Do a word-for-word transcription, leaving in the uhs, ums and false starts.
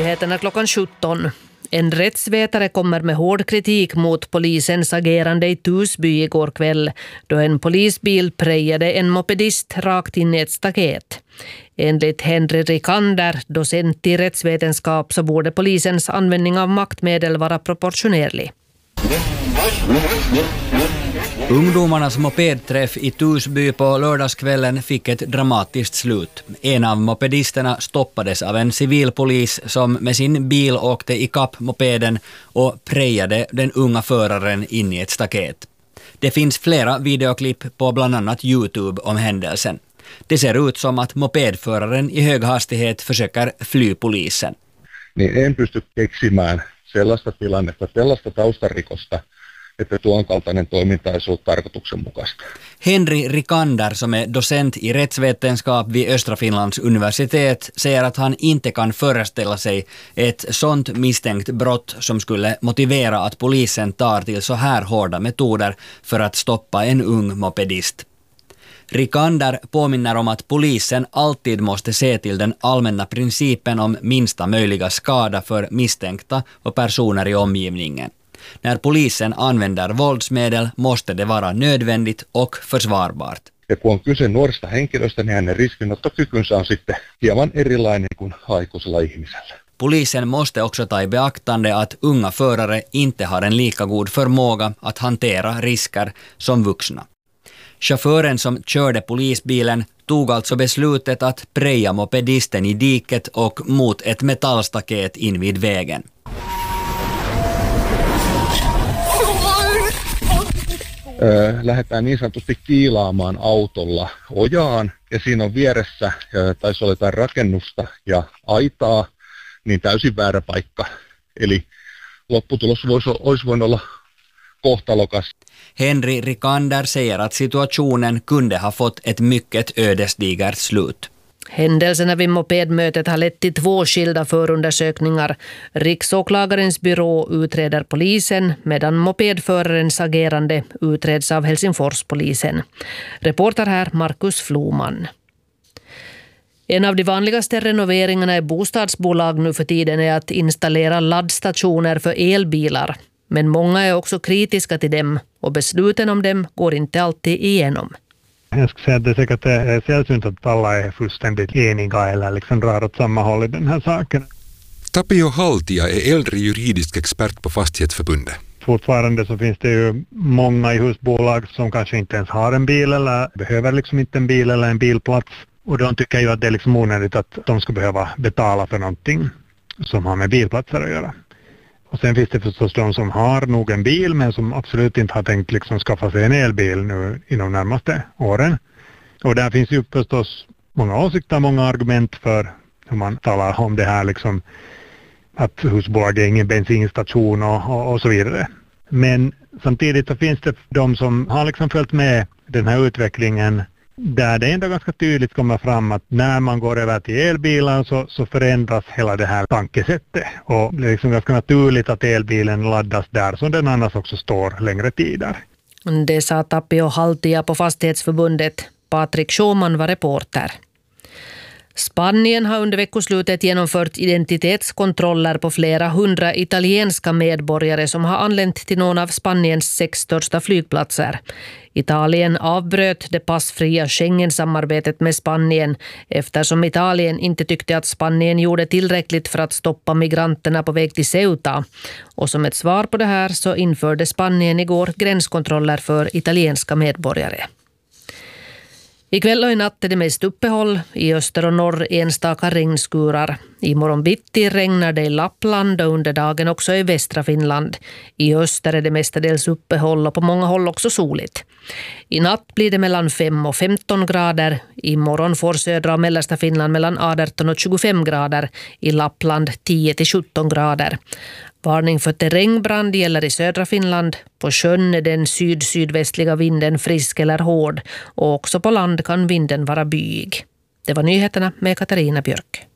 nyheterna klockan sjutton. En rättsvetare kommer med hård kritik mot polisens agerande i Tusby igår kväll då en polisbil prejade en mopedist rakt in i ett staket. Enligt Henry Rikander, docent i rättsvetenskap, så borde polisens användning av maktmedel vara proportionerlig. Ungdomarnas mopedträff i Tusby på lördagskvällen fick ett dramatiskt slut. En av mopedisterna stoppades av en civilpolis som med sin bil åkte i kapp mopeden och prejade den unga föraren in i ett staket. Det finns flera videoklipp på bland annat YouTube om händelsen. Det ser ut som att mopedföraren i hög hastighet försöker fly polisen. Niin en pysty keksimään sellaista tilannetta, sellaista taustarikosta, että tuon kaltainen toiminta ei ollut tarkoituksenmukaista. Henry Rikander, som är docent i rättsvetenskap vid Östra Finlands universitet, säger att han inte kan föreställa sig ett sånt misstänkt brott som skulle motivera att polisen tar till så här hårda metoder för att stoppa en ung mopedist. Rikander påminner om att polisen alltid måste se till den allmänna principen om minsta möjliga skada för misstänkta och personer i omgivningen. När polisen använder våldsmedel måste det vara nödvändigt och försvarbart. Ja kun on kyse nuorista henkilöistä, niin hänen riskinottokykynsä on sitten hieman erilainen kuin aikuisella ihmisellä. Polisen måste också ta i beaktande att unga förare inte har en lika god förmåga att hantera risker som vuxna. Chauffören som körde polisbilen tog alltså beslutet att preja mopedisten i diket och mot ett metallstaket in vid vägen. Öö, lähdetään niin sanotusti kiilaamaan autolla ojaan ja siinä on vieressä, taisi olla jotain rakennusta ja aitaa, niin täysin väärä paikka. Eli lopputulos voisi, olisi voinut olla kohtalokas. Henry Rikander säger att situationen kunde ha fått ett mycket ödesdigert slut. Händelserna vid mopedmötet har lett till två skilda förundersökningar. Riksåklagarens byrå utreder polisen medan mopedförarens agerande utreds av Helsingforspolisen. Reporter här Markus Floman. En av de vanligaste renoveringarna i bostadsbolag nu för tiden är att installera laddstationer för elbilar. Men många är också kritiska till dem och besluten om dem går inte alltid igenom. Jag skulle säga att det är säkert är sällsynt att alla är fullständigt eniga eller liksom drar åt samma håll i den här saken. Tapio Haltia är äldre juridisk expert på Fastighetsförbundet. Fortfarande så finns det ju många i husbolag som kanske inte ens har en bil eller behöver liksom inte en bil eller en bilplats. Och de tycker ju att det är liksom onödigt att de ska behöva betala för någonting som har med bilplatser att göra. Och sen finns det förstås de som har nog en bil men som absolut inte har tänkt liksom skaffa sig en elbil nu inom närmaste åren. Och där finns ju förstås många åsikter, många argument för hur man talar om det här liksom att husbolag är ingen bensinstation och, och, och så vidare. Men samtidigt så finns det de som har liksom följt med den här utvecklingen där det ändå ganska tydligt kommer fram att när man går över till elbilar så, så förändras hela det här tankesättet. Och det är liksom ganska naturligt att elbilen laddas där som den annars också står längre tider. Det sa Tapio Haltia på Fastighetsförbundet. Patrik Schumann var reporter. Spanien har under veckoslutet genomfört identitetskontroller på flera hundra italienska medborgare som har anlänt till någon av Spaniens sex största flygplatser. Italien avbröt det passfria Schengen-samarbetet med Spanien eftersom Italien inte tyckte att Spanien gjorde tillräckligt för att stoppa migranterna på väg till Ceuta. Och som ett svar på det här så införde Spanien igår gränskontroller för italienska medborgare. Ikväll och i natt är det mest uppehåll, i öster och norr enstaka regnskurar. I morgon bitti regnar det i Lappland och under dagen också i västra Finland. I öster är det mestadels uppehåll och på många håll också soligt. I natt blir det mellan fem och femton grader. I morgon får södra och mellersta Finland mellan arton och tjugofem grader. I Lappland tio till sjutton grader. Varning för terrängbrand gäller i södra Finland. På sjön är den syd-sydvästliga vinden frisk eller hård och också på land kan vinden vara byig. Det var nyheterna med Katarina Björk.